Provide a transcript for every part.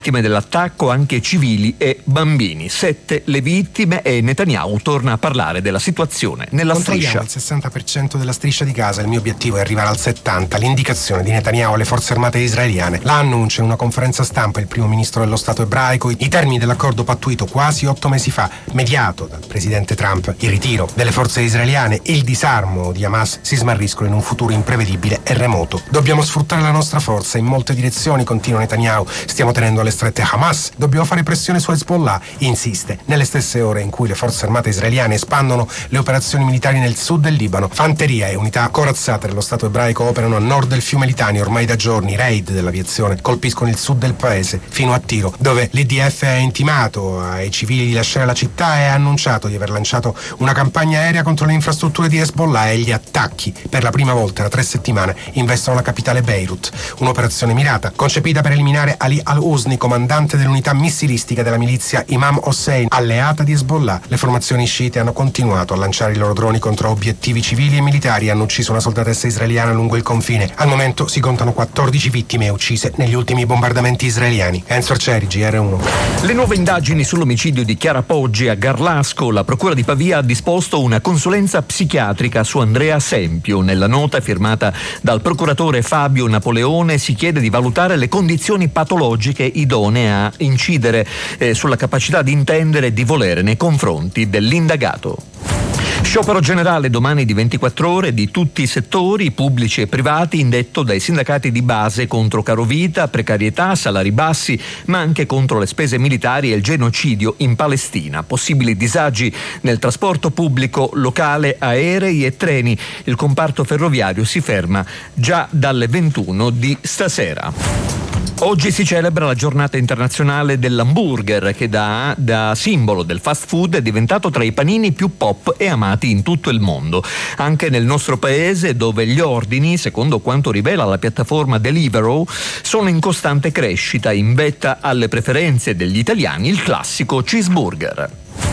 Vittime dell'attacco anche civili e bambini. 7 le vittime e Netanyahu torna a parlare della situazione nella striscia. Il 60% della striscia di Gaza, il mio obiettivo è arrivare al 70%. L'indicazione di Netanyahu alle forze armate israeliane la annuncia in una conferenza stampa il primo ministro dello Stato ebraico. I termini dell'accordo pattuito quasi 8 mesi fa, mediato dal presidente Trump, il ritiro delle forze israeliane e il disarmo di Hamas si smarriscono in un futuro imprevedibile e remoto. Dobbiamo sfruttare la nostra forza in molte direzioni, continua Netanyahu. Stiamo tenendo alle strette Hamas, dobbiamo fare pressione su Hezbollah, insiste, nelle stesse ore in cui le forze armate israeliane espandono le operazioni militari nel sud del Libano. Fanteria e unità corazzate dello Stato ebraico operano a nord del fiume Litani ormai da giorni. Raid dell'aviazione colpiscono il sud del paese fino a Tiro, dove l'IDF ha intimato ai civili di lasciare la città e ha annunciato di aver lanciato una campagna aerea contro le infrastrutture di Hezbollah, e gli attacchi per la prima volta da 3 settimane investono la capitale Beirut. Un'operazione mirata concepita per eliminare Ali al-Husni, comandante dell'unità missilistica della milizia Imam Hossein, alleata di Hezbollah. Le formazioni sciite hanno continuato a lanciare i loro droni contro obiettivi civili e militari e hanno ucciso una soldatessa israeliana lungo il confine. Al momento si contano 14 vittime uccise negli ultimi bombardamenti israeliani. Enzo Arcieri, GR1. Le nuove indagini sull'omicidio di Chiara Poggi a Garlasco. La procura di Pavia ha disposto una consulenza psichiatrica su Andrea Sempio. Nella nota firmata dal procuratore Fabio Napoleone si chiede di valutare le condizioni patologiche idonee a incidere sulla capacità di intendere e di volere nei confronti dell'indagato. Sciopero generale domani di 24 ore di tutti i settori, pubblici e privati, indetto dai sindacati di base contro carovita, precarietà, salari bassi, ma anche contro le spese militari e il genocidio in Palestina. Possibili disagi nel trasporto pubblico locale, aerei e treni. Il comparto ferroviario si ferma già dalle 21 di stasera. Oggi si celebra la giornata internazionale dell'hamburger, che da simbolo del fast food è diventato tra i panini più pop e amati in tutto il mondo. Anche nel nostro paese, dove gli ordini, secondo quanto rivela la piattaforma Deliveroo, sono in costante crescita, in vetta alle preferenze degli italiani il classico cheeseburger.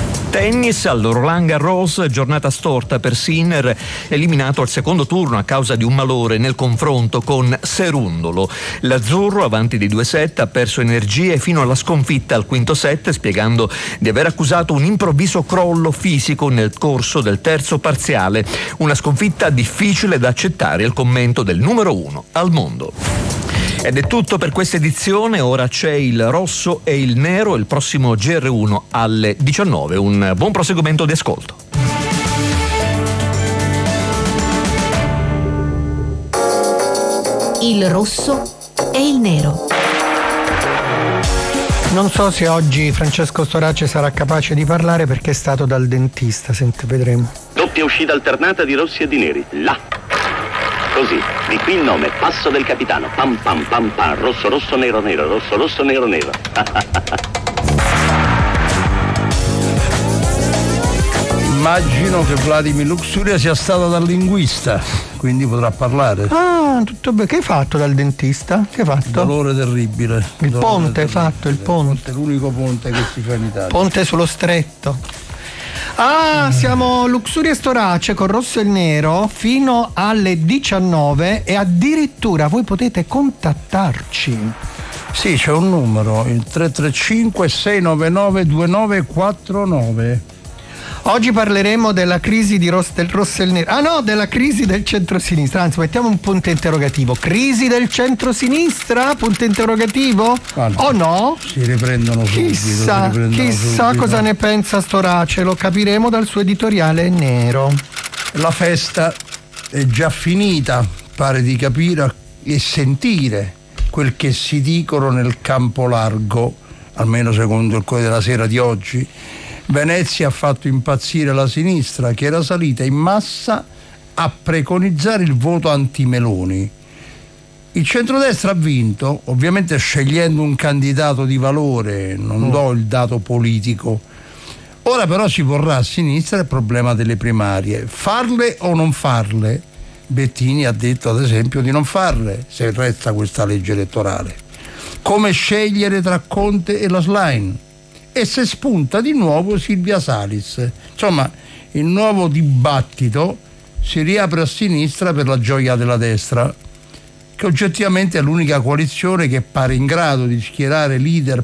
Tennis al Roland Garros, giornata storta per Sinner, eliminato al secondo turno a causa di un malore nel confronto con Cerundolo. L'azzurro, avanti di 2-7, ha perso energie fino alla sconfitta al quinto set, spiegando di aver accusato un improvviso crollo fisico nel corso del terzo parziale. Una sconfitta difficile da accettare, il commento del numero 1 al mondo. Ed è tutto per questa edizione, ora c'è il rosso e il nero, il prossimo GR1 alle 19. Un buon proseguimento di ascolto. Il rosso e il nero. Non so se oggi Francesco Storace sarà capace di parlare perché è stato dal dentista, vedremo. Doppia uscita alternata di rossi e di neri, là. Così, di qui il nome, passo del capitano, pam pam pam pam, rosso rosso nero nero, rosso rosso nero nero. Immagino che Vladimir Luxuria sia stata dal linguista, quindi potrà parlare. Ah, tutto bene. Che hai fatto dal dentista? Che hai fatto? Dolore terribile. Il ponte hai fatto, il ponte. È l'unico ponte che si fa in Italia. Ponte sullo stretto. Ah, siamo Luxuria e Storace con rosso e il nero fino alle 19 e addirittura voi potete contattarci. Sì, c'è un numero, il 335 699 2949. Oggi parleremo della crisi del rosso e il nero. Ah no, della crisi del centrosinistra. Anzi, mettiamo un punto interrogativo. Crisi del centrosinistra? Punto interrogativo? O no? Si riprendono subito. Chissà cosa ne pensa Storace. Lo capiremo dal suo editoriale nero. La festa è già finita, pare di capire e sentire quel che si dicono nel campo largo, almeno secondo il Corriere della Sera di oggi. Venezia ha fatto impazzire la sinistra, che era salita in massa a preconizzare il voto anti-Meloni. Il centrodestra ha vinto, ovviamente scegliendo un candidato di valore, non do il dato politico. Ora però si porrà a sinistra il problema delle primarie. Farle o non farle? Bettini ha detto ad esempio di non farle, se resta questa legge elettorale. Come scegliere tra Conte e la Schlein? E se spunta di nuovo Silvia Salis. Insomma, il nuovo dibattito si riapre a sinistra per la gioia della destra, che oggettivamente è l'unica coalizione che pare in grado di schierare leader